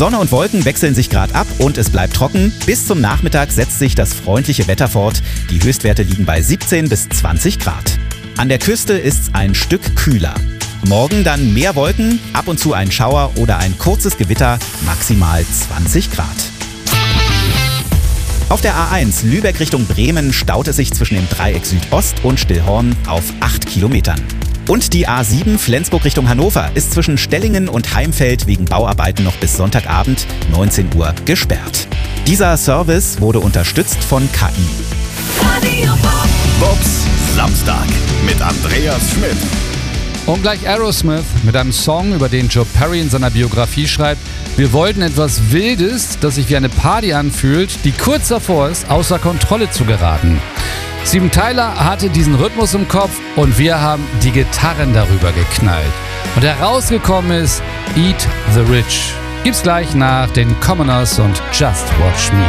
Sonne und Wolken wechseln sich gerade ab und es bleibt trocken. Bis zum Nachmittag setzt sich das freundliche Wetter fort. Die Höchstwerte liegen bei 17 bis 20 Grad. An der Küste ist es ein Stück kühler. Morgen dann mehr Wolken, ab und zu ein Schauer oder ein kurzes Gewitter, maximal 20 Grad. Auf der A1 Lübeck Richtung Bremen staut es sich zwischen dem Dreieck Südost und Stillhorn auf 8 Kilometern. Und die A7 Flensburg Richtung Hannover ist zwischen Stellingen und Heimfeld wegen Bauarbeiten noch bis Sonntagabend 19 Uhr gesperrt. Dieser Service wurde unterstützt von KI. Bobs Samstag mit Andreas Schmidt. Und gleich Aerosmith mit einem Song, über den Joe Perry in seiner Biografie schreibt: Wir wollten etwas Wildes, das sich wie eine Party anfühlt, die kurz davor ist, außer Kontrolle zu geraten. Steven Tyler hatte diesen Rhythmus im Kopf und wir haben die Gitarren darüber geknallt. Und herausgekommen ist Eat the Rich. Gibt's gleich nach den Commoners und Just Watch Me.